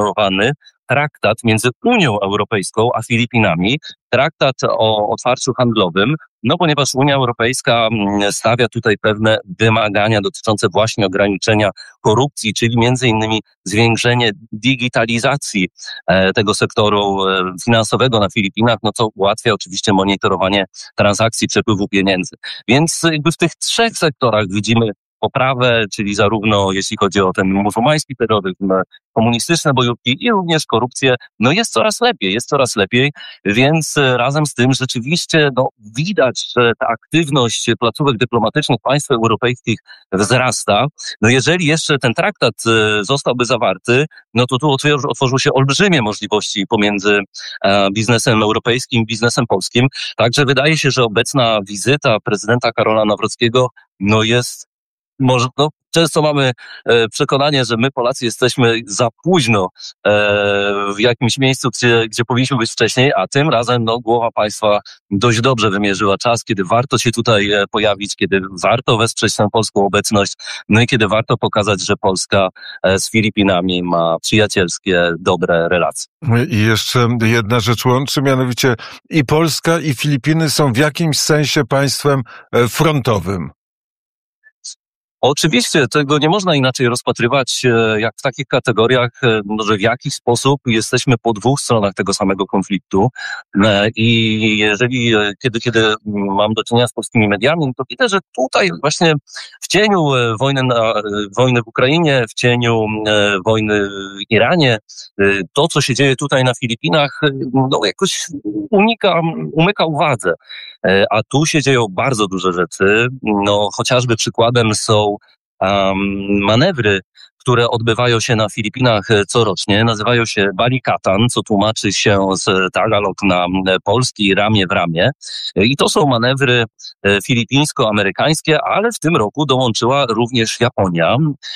zanegocyjowany traktat między Unią Europejską a Filipinami, traktat o otwarciu handlowym, no ponieważ Unia Europejska stawia tutaj pewne wymagania dotyczące właśnie ograniczenia korupcji, czyli między innymi zwiększenie digitalizacji tego sektoru finansowego na Filipinach, no co ułatwia oczywiście monitorowanie transakcji, przepływu pieniędzy. Więc jakby w tych trzech sektorach widzimy poprawę, czyli zarówno jeśli chodzi o ten muzułmański terroryzm, komunistyczne bojówki i również korupcję, no jest coraz lepiej, więc razem z tym rzeczywiście widać, że ta aktywność placówek dyplomatycznych państw europejskich wzrasta. No jeżeli jeszcze ten traktat zostałby zawarty, no to tu otworzą się olbrzymie możliwości pomiędzy biznesem europejskim i biznesem polskim. Także wydaje się, że obecna wizyta prezydenta Karola Nawrockiego jest często mamy przekonanie, że my Polacy jesteśmy za późno w jakimś miejscu, gdzie powinniśmy być wcześniej, a tym razem głowa państwa dość dobrze wymierzyła czas, kiedy warto się tutaj pojawić, kiedy warto wesprzeć tę polską obecność, no i kiedy warto pokazać, że Polska z Filipinami ma przyjacielskie, dobre relacje. I jeszcze jedna rzecz łączy, mianowicie i Polska, i Filipiny są w jakimś sensie państwem frontowym. Oczywiście tego nie można inaczej rozpatrywać jak w takich kategoriach, że w jakiś sposób jesteśmy po dwóch stronach tego samego konfliktu i jeżeli kiedy mam do czynienia z polskimi mediami, to widzę, że tutaj właśnie w cieniu wojny w Ukrainie, w cieniu wojny w Iranie, to co się dzieje tutaj na Filipinach, jakoś umyka uwadze. A tu się dzieją bardzo duże rzeczy. Chociażby przykładem są manewry, które odbywają się na Filipinach corocznie. Nazywają się Balikatan, co tłumaczy się z Tagalog na polski ramię w ramię. I to są manewry filipińsko-amerykańskie, ale w tym roku dołączyła również Japonia.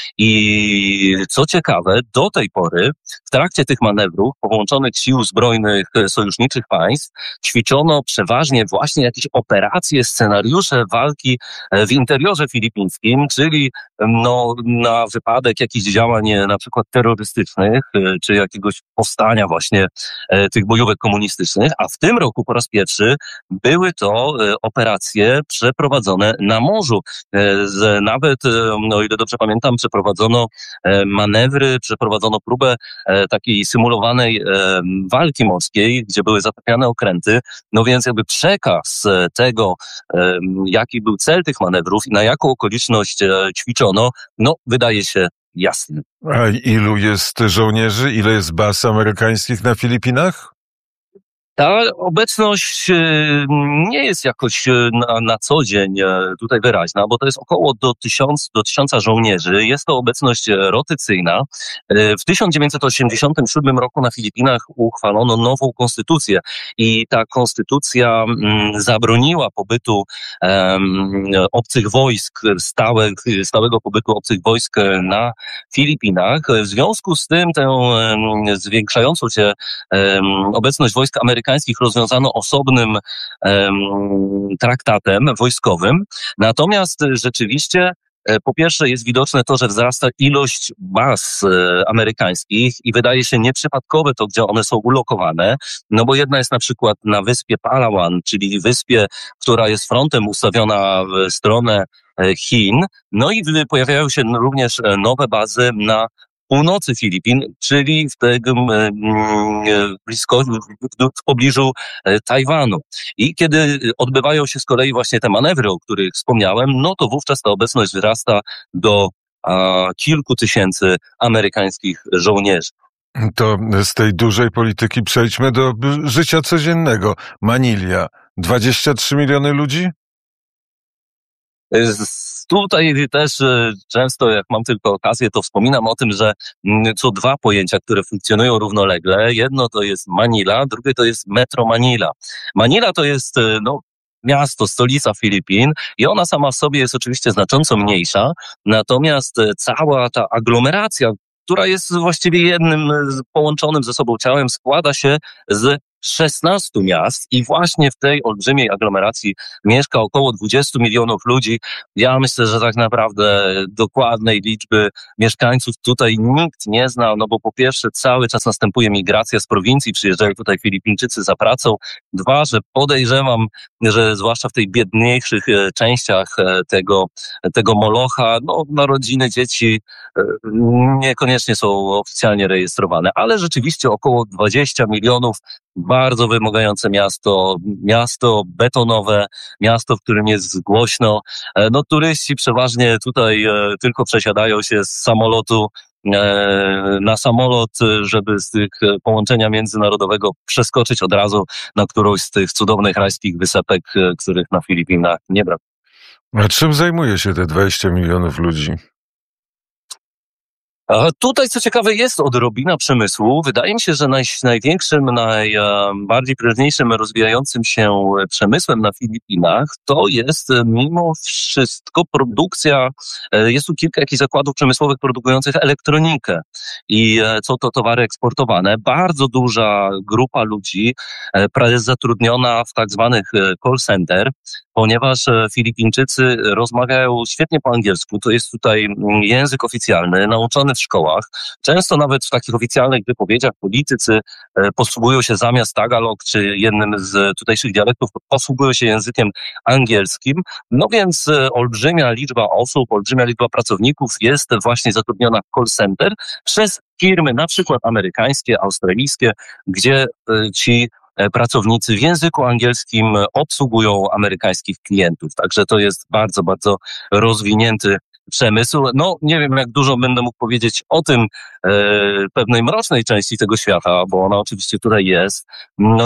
I co ciekawe, do tej pory w trakcie tych manewrów połączonych sił zbrojnych sojuszniczych państw ćwiczono przeważnie właśnie jakieś operacje, scenariusze walki w interiorze filipińskim, czyli na wypadek jakichś działań na przykład terrorystycznych, czy jakiegoś powstania właśnie tych bojówek komunistycznych, a w tym roku po raz pierwszy były to operacje przeprowadzone na morzu. Nawet, o ile dobrze pamiętam, przeprowadzono manewry, przeprowadzono próbę takiej symulowanej walki morskiej, gdzie były zatapiane okręty, więc jakby przekaz tego, jaki był cel tych manewrów i na jaką okoliczność ćwiczono, wydaje się jasny. A ilu jest żołnierzy, ile jest baz amerykańskich na Filipinach? Ta obecność nie jest jakoś na co dzień tutaj wyraźna, bo to jest około do 1000 żołnierzy. Jest to obecność rotacyjna. W 1987 roku na Filipinach uchwalono nową konstytucję i ta konstytucja zabroniła pobytu obcych wojsk, stałego pobytu obcych wojsk na Filipinach. W związku z tym tę zwiększającą się obecność wojsk amerykańskich rozwiązano osobnym traktatem wojskowym. Natomiast rzeczywiście po pierwsze jest widoczne to, że wzrasta ilość baz amerykańskich i wydaje się nieprzypadkowe to, gdzie one są ulokowane, bo jedna jest na przykład na wyspie Palawan, czyli wyspie, która jest frontem ustawiona w stronę Chin, i pojawiają się również nowe bazy na północy Filipin, czyli w pobliżu Tajwanu. I kiedy odbywają się z kolei właśnie te manewry, o których wspomniałem, to wówczas ta obecność wzrasta do kilku tysięcy amerykańskich żołnierzy. To z tej dużej polityki przejdźmy do życia codziennego. Manilia, 23 miliony ludzi? Tutaj też często, jak mam tylko okazję, to wspominam o tym, że są dwa pojęcia, które funkcjonują równolegle. Jedno to jest Manila, drugie to jest Metro Manila. Manila to jest miasto, stolica Filipin i ona sama w sobie jest oczywiście znacząco mniejsza, natomiast cała ta aglomeracja, która jest właściwie jednym połączonym ze sobą ciałem, składa się z 16 miast i właśnie w tej olbrzymiej aglomeracji mieszka około 20 milionów ludzi. Ja myślę, że tak naprawdę dokładnej liczby mieszkańców tutaj nikt nie zna, no bo po pierwsze cały czas następuje migracja z prowincji, przyjeżdżają tutaj Filipińczycy za pracą. Dwa, że podejrzewam, że zwłaszcza w tej biedniejszych częściach tego Molocha, no narodziny dzieci niekoniecznie są oficjalnie rejestrowane, ale rzeczywiście około 20 milionów, bardzo wymagające miasto betonowe, miasto, w którym jest głośno. No turyści przeważnie tutaj tylko przesiadają się z samolotu na samolot, żeby z tych połączenia międzynarodowego przeskoczyć od razu na którąś z tych cudownych rajskich wysepek, których na Filipinach nie brak. A czym zajmuje się te 20 milionów ludzi? Tutaj, co ciekawe, jest odrobina przemysłu. Wydaje mi się, że największym, najbardziej prężniejszym, rozwijającym się przemysłem na Filipinach to jest mimo wszystko produkcja. Jest tu kilka jakichś zakładów przemysłowych produkujących elektronikę i są to towary eksportowane. Bardzo duża grupa ludzi jest zatrudniona w tak zwanych call center, ponieważ Filipińczycy rozmawiają świetnie po angielsku. To jest tutaj język oficjalny, nauczony w szkołach. Często nawet w takich oficjalnych wypowiedziach politycy posługują się zamiast Tagalog czy jednym z tutejszych dialektów, posługują się językiem angielskim. No więc olbrzymia liczba osób, olbrzymia liczba pracowników jest właśnie zatrudniona w call center przez firmy na przykład amerykańskie, australijskie, gdzie ci pracownicy w języku angielskim obsługują amerykańskich klientów. Także to jest bardzo, bardzo rozwinięty przemysł. No, nie wiem, jak dużo będę mógł powiedzieć o tym pewnej mrocznej części tego świata, bo ona oczywiście tutaj jest. No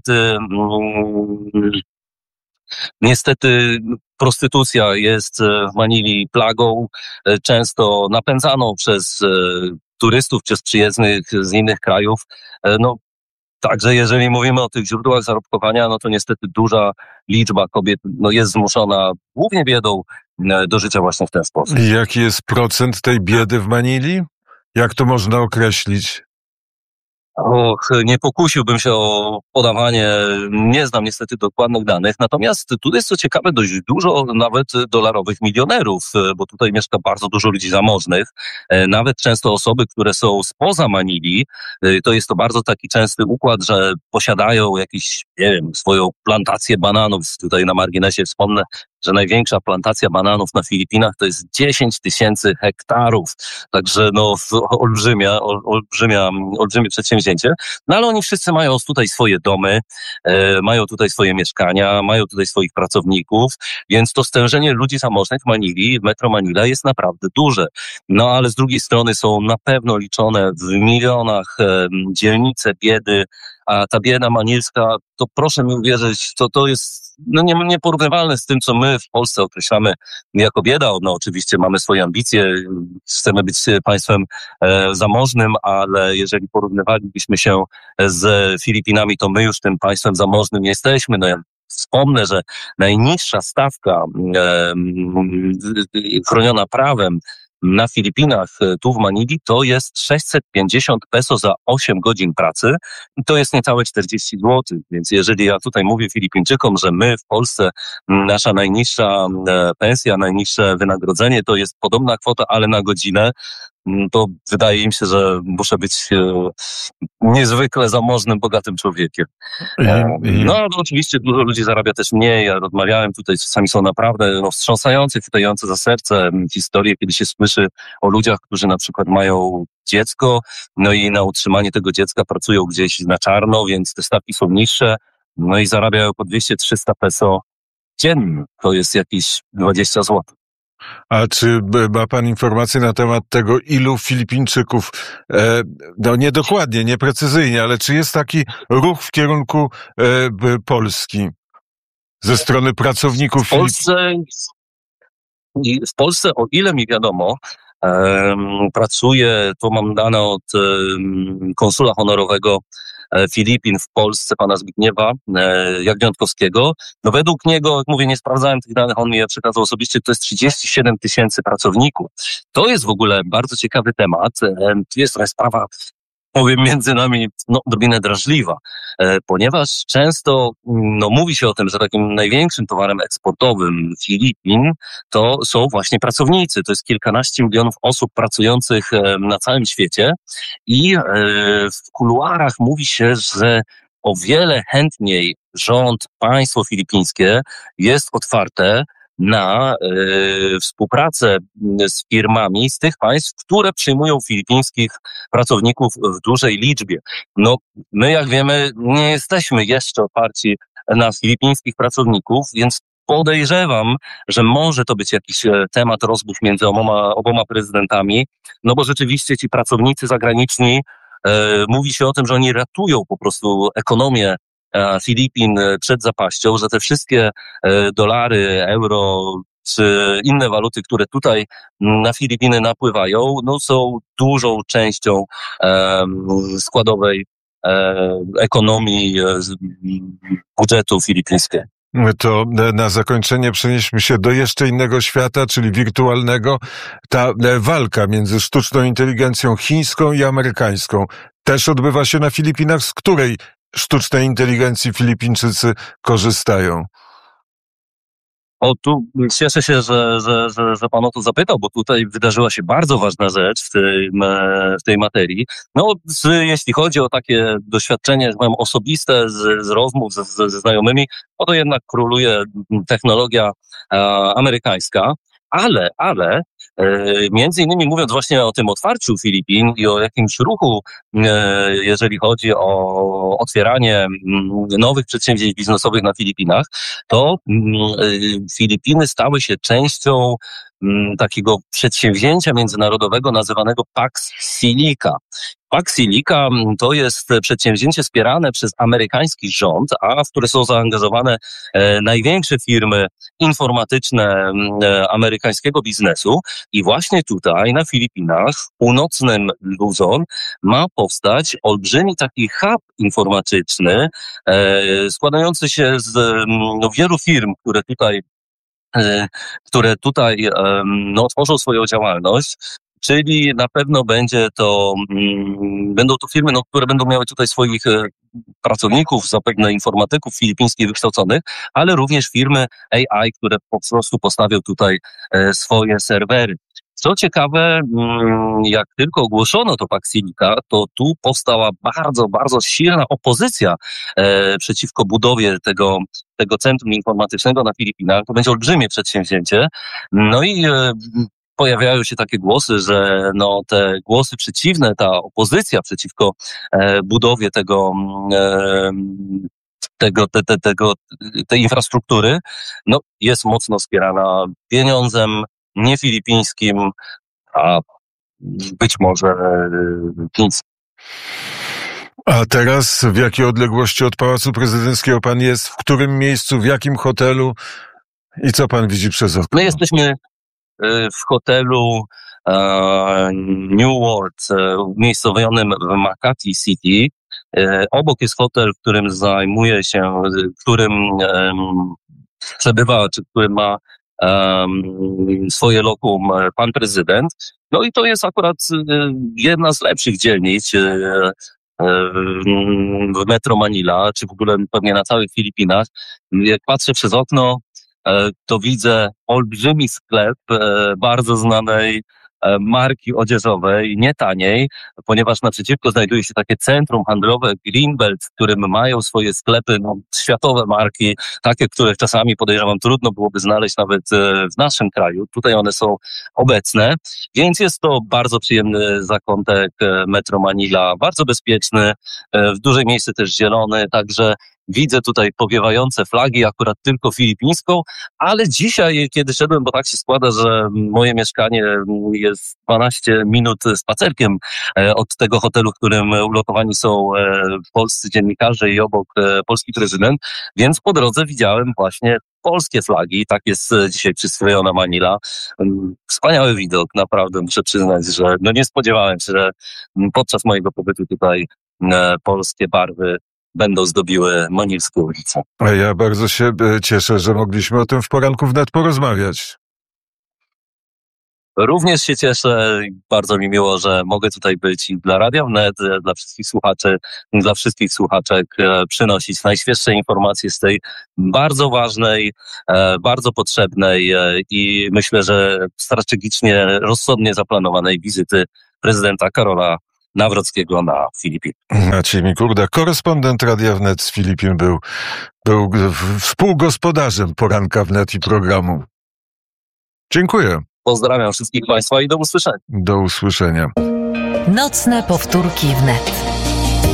niestety prostytucja jest w Manili plagą, często napędzaną przez turystów, przez przyjezdnych z innych krajów. No, także jeżeli mówimy o tych źródłach zarobkowania, no to niestety duża liczba kobiet jest zmuszona głównie biedą do życia właśnie w ten sposób. I jaki jest procent tej biedy w Manili? Jak to można określić? Nie pokusiłbym się o podawanie, nie znam niestety dokładnych danych, natomiast tu jest co ciekawe dość dużo nawet dolarowych milionerów, bo tutaj mieszka bardzo dużo ludzi zamożnych, nawet często osoby, które są spoza Manili, to jest to bardzo taki częsty układ, że posiadają jakieś, nie wiem, swoją plantację bananów. Tutaj na marginesie wspomnę, że największa plantacja bananów na Filipinach to jest 10 000 hektarów. Także olbrzymie przedsięwzięcie. No ale oni wszyscy mają tutaj swoje domy, mają tutaj swoje mieszkania, mają tutaj swoich pracowników, więc to stężenie ludzi zamożnych w Manili, w Metro Manila jest naprawdę duże. No ale z drugiej strony są na pewno liczone w milionach dzielnice biedy, a ta bieda manilska, to proszę mi uwierzyć, to jest nieporównywalne z tym, co my w Polsce określamy jako bieda. No oczywiście mamy swoje ambicje, chcemy być państwem zamożnym, ale jeżeli porównywalibyśmy się z Filipinami, to my już tym państwem zamożnym nie jesteśmy. No ja wspomnę, że najniższa stawka chroniona prawem na Filipinach, tu w Manili, to jest 650 peso za 8 godzin pracy. To jest niecałe 40 zł. Więc jeżeli ja tutaj mówię Filipińczykom, że my w Polsce, nasza najniższa pensja, najniższe wynagrodzenie to jest podobna kwota, ale na godzinę, to wydaje im się, że muszę być niezwykle zamożnym, bogatym człowiekiem. No oczywiście dużo ludzi zarabia też mniej. Ja rozmawiałem tutaj, czasami są naprawdę wstrząsające, chwytające za serce historie, kiedy się słyszy o ludziach, którzy na przykład mają dziecko, no i na utrzymanie tego dziecka pracują gdzieś na czarno, więc te stawki są niższe, no i zarabiają po 200-300 peso dziennie. To jest jakieś 20 zł. A czy ma pan informacje na temat tego, ilu Filipińczyków, niedokładnie, nieprecyzyjnie, ale czy jest taki ruch w kierunku Polski ze strony pracowników W Polsce, o ile mi wiadomo, pracuje, to mam dane od konsula honorowego Filipin w Polsce, pana Zbigniewa Jagniątkowskiego. No według niego, jak mówię, nie sprawdzałem tych danych, on mi je przekazał osobiście, to jest 37 000 pracowników. To jest w ogóle bardzo ciekawy temat. Tu jest trochę sprawa powiem między nami, odrobinę drażliwa, ponieważ często mówi się o tym, że takim największym towarem eksportowym Filipin to są właśnie pracownicy. To jest kilkanaście milionów osób pracujących na całym świecie i w kuluarach mówi się, że o wiele chętniej państwo filipińskie jest otwarte na współpracę z firmami z tych państw, które przyjmują filipińskich pracowników w dużej liczbie. My, jak wiemy, nie jesteśmy jeszcze otwarci na filipińskich pracowników, więc podejrzewam, że może to być jakiś temat rozmów między oboma prezydentami, bo rzeczywiście ci pracownicy zagraniczni, mówi się o tym, że oni ratują po prostu ekonomię Filipin przed zapaścią, że te wszystkie dolary, euro czy inne waluty, które tutaj na Filipiny napływają, są dużą częścią składowej ekonomii budżetu filipińskiego. To na zakończenie przenieśmy się do jeszcze innego świata, czyli wirtualnego. Ta walka między sztuczną inteligencją chińską i amerykańską też odbywa się na Filipinach. Z której sztucznej inteligencji Filipińczycy korzystają? Tu cieszę się, że pan o to zapytał, bo tutaj wydarzyła się bardzo ważna rzecz w tej materii. Jeśli chodzi o takie doświadczenie, że powiem, osobiste z rozmów ze znajomymi, to jednak króluje technologia amerykańska, ale między innymi mówiąc właśnie o tym otwarciu Filipin i o jakimś ruchu, jeżeli chodzi o otwieranie nowych przedsięwzięć biznesowych na Filipinach, to Filipiny stały się częścią takiego przedsięwzięcia międzynarodowego nazywanego Pax Silica. Pax Silica to jest przedsięwzięcie wspierane przez amerykański rząd, a w które są zaangażowane największe firmy informatyczne amerykańskiego biznesu. I właśnie tutaj na Filipinach, w północnym Luzon, ma powstać olbrzymi taki hub informatyczny, składający się z wielu firm, które tutaj tworzą swoją działalność, czyli na pewno będą to firmy, które będą miały tutaj swoich pracowników, zapewne informatyków filipińskich wykształconych, ale również firmy AI, które po prostu postawią tutaj swoje serwery. Co ciekawe, jak tylko ogłoszono to Pax Silica, to tu powstała bardzo, bardzo silna opozycja przeciwko budowie tego centrum informatycznego na Filipinach. To będzie olbrzymie przedsięwzięcie. I pojawiają się takie głosy, że te głosy przeciwne, ta opozycja przeciwko budowie tej infrastruktury, jest mocno wspierana pieniądzem niefilipińskim, a być może chińskim. A teraz w jakiej odległości od Pałacu Prezydenckiego pan jest? W którym miejscu? W jakim hotelu? I co pan widzi przez okno? My jesteśmy w hotelu New World, umiejscowionym w Makati City. Obok jest hotel, w którym przebywa, czy w którym ma swoje lokum pan prezydent. I to jest akurat jedna z lepszych dzielnic w Metro Manila, czy w ogóle pewnie na całych Filipinach. Jak patrzę przez okno, to widzę olbrzymi sklep bardzo znanej marki odzieżowej, nie taniej, ponieważ naprzeciwko znajduje się takie centrum handlowe Greenbelt, w którym mają swoje sklepy światowe marki, takie, które czasami podejrzewam trudno byłoby znaleźć nawet w naszym kraju. Tutaj one są obecne, więc jest to bardzo przyjemny zakątek Metro Manila, bardzo bezpieczny, w dużej mierze też zielony, także widzę tutaj powiewające flagi, akurat tylko filipińską, ale dzisiaj, kiedy szedłem, bo tak się składa, że moje mieszkanie jest 12 minut spacerkiem od tego hotelu, w którym ulokowani są polscy dziennikarze i obok polski prezydent, więc po drodze widziałem właśnie polskie flagi. Tak jest dzisiaj przystrojona Manila. Wspaniały widok, naprawdę muszę przyznać, że nie spodziewałem się, że podczas mojego pobytu tutaj polskie barwy będą zdobiły manilskie ulice. A ja bardzo się cieszę, że mogliśmy o tym w poranku wnet porozmawiać. Również się cieszę. Bardzo mi miło, że mogę tutaj być i dla Radia Wnet, dla wszystkich słuchaczy, dla wszystkich słuchaczek przynosić najświeższe informacje z tej bardzo ważnej, bardzo potrzebnej i myślę, że strategicznie, rozsądnie zaplanowanej wizyty prezydenta Karola Nawrockiego na Filipinach. Maciej Mikurda, korespondent Radia Wnet z Filipin, był współgospodarzem poranka Wnet i programu. Dziękuję. Pozdrawiam wszystkich Państwa i do usłyszenia. Do usłyszenia. Nocne powtórki Wnet.